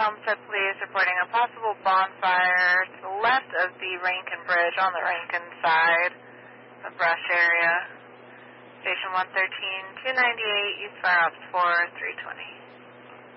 Homestead Police reporting a possible bonfire to the left of the Rankin Bridge on the Rankin side of Brush area. Station 113, 298, East Fire Ops 4, 320.